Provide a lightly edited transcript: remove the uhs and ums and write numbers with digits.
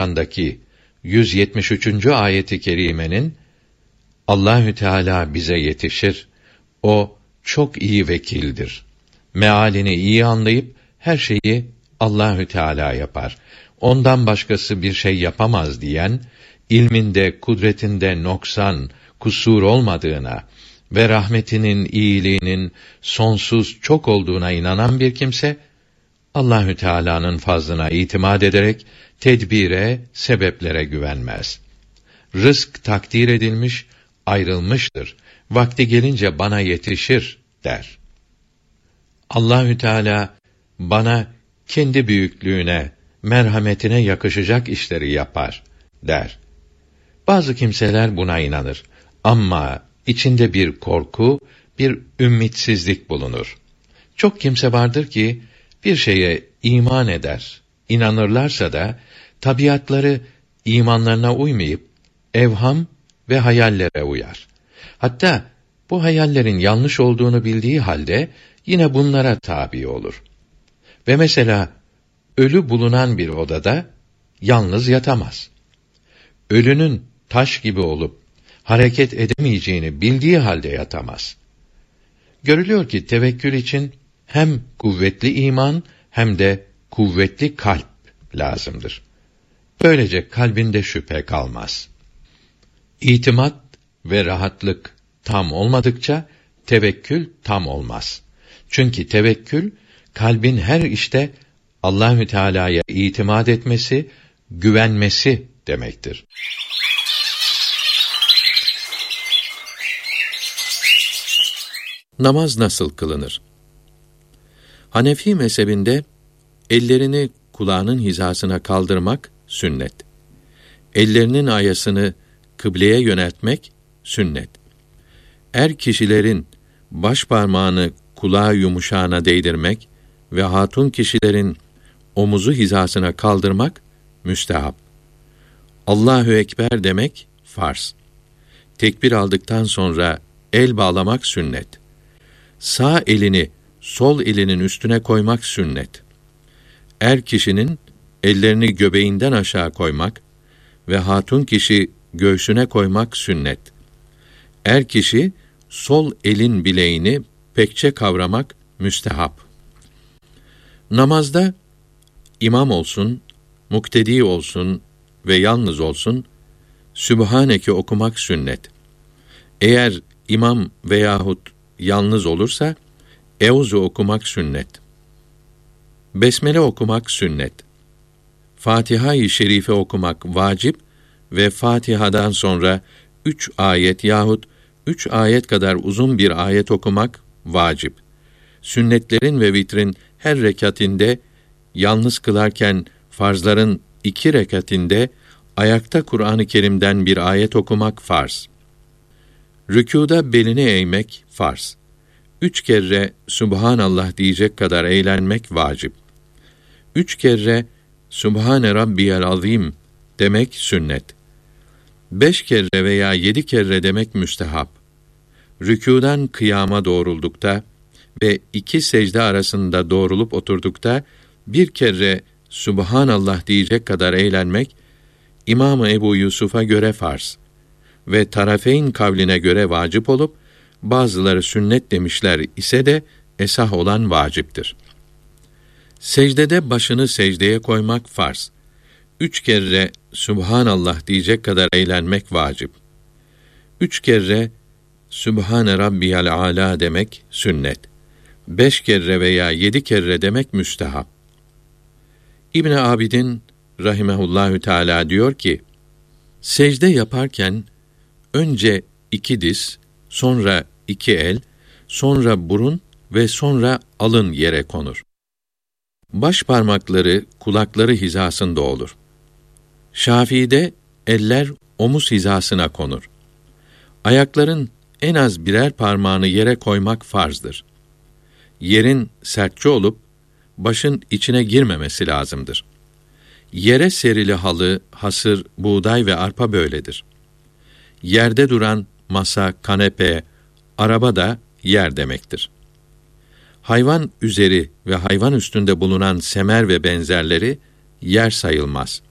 İmran'daki 173. ayeti kerimenin Allahü Teala bize yetişir. O çok iyi vekildir. Mealini iyi anlayıp her şeyi Allahü Teala yapar. Ondan başkası bir şey yapamaz diyen, ilminde, kudretinde noksan, kusur olmadığına ve rahmetinin, iyiliğinin sonsuz çok olduğuna inanan bir kimse, Allahü Teala'nın fazlına itimat ederek tedbire, sebeplere güvenmez. Rızk takdir edilmiş, ayrılmıştır. Vakti gelince bana yetişir der. Allahü Teala bana kendi büyüklüğüne, merhametine yakışacak işleri yapar der. Bazı kimseler buna inanır ama içinde bir korku, bir ümitsizlik bulunur. Çok kimse vardır ki bir şeye iman eder, inanırlarsa da tabiatları imanlarına uymayıp evham ve hayallere uyar. Hatta bu hayallerin yanlış olduğunu bildiği halde yine bunlara tabi olur. Ve mesela ölü bulunan bir odada yalnız yatamaz. Ölünün taş gibi olup hareket edemeyeceğini bildiği halde yatamaz. Görülüyor ki tevekkül için hem kuvvetli iman hem de kuvvetli kalp lazımdır. Böylece kalbinde şüphe kalmaz. İtimat ve rahatlık tam olmadıkça tevekkül tam olmaz. Çünkü tevekkül kalbin her işte Allahü Teala'ya itimat etmesi, güvenmesi demektir. Namaz nasıl kılınır? Hanefi mezhebinde ellerini kulağının hizasına kaldırmak sünnet. Ellerinin ayasını kıbleye yöneltmek sünnet. Kişilerin baş parmağını kulağı yumuşağına değdirmek ve hatun kişilerin omuzu hizasına kaldırmak müstehap. Allahu Ekber demek farz. Tekbir aldıktan sonra el bağlamak sünnet. Sağ elini sol elinin üstüne koymak sünnet. Kişinin ellerini göbeğinden aşağı koymak ve hatun kişi göğsüne koymak sünnet. Kişi sol elin bileğini pekçe kavramak müstehap. Namazda imam olsun, muktedi olsun ve yalnız olsun, Sübhaneke okumak sünnet. Eğer imam veyahut yalnız olursa, Euzu okumak sünnet. Besmele okumak sünnet. Fatiha-i Şerife okumak vacip ve Fatiha'dan sonra 3 ayet yahut 3 ayet kadar uzun bir ayet okumak vacip. Sünnetlerin ve vitrin her rekatinde, yalnız kılarken farzların 2 rekatinde, ayakta Kur'an-ı Kerim'den bir ayet okumak farz. Rükûda belini eğmek farz. 3 kere Subhanallah diyecek kadar eğlenmek vacip. 3 kere Subhane Rabbiyel Azim demek sünnet. 5 kere veya 7 kere demek müstehap. Rükûdan kıyama doğruldukta ve 2 secde arasında doğrulup oturdukta 1 kere Subhanallah diyecek kadar eğlenmek, İmam-ı Ebu Yusuf'a göre farz ve Tarafeyn kavline göre vacip olup, bazıları sünnet demişler ise de esah olan vaciptir. Secdede başını secdeye koymak farz. 3 kere Subhanallah diyecek kadar eğlenmek vacip. 3 kere Sübhane Rabbiyal Âlâ demek sünnet. 5 kere veya 7 kere demek müstehap. İbn Abidin rahimehullahü teâlâ diyor ki, secde yaparken önce 2 diz, sonra 2 el, sonra burun ve sonra alın yere konur. Baş parmakları, kulakları hizasında olur. Şafii'de eller omuz hizasına konur. Ayakların en az birer parmağını yere koymak farzdır. Yerin sertçe olup başın içine girmemesi lazımdır. Yere serili halı, hasır, buğday ve arpa böyledir. Yerde duran masa, kanepe, araba da yer demektir. Hayvan üzeri ve hayvan üstünde bulunan semer ve benzerleri yer sayılmaz.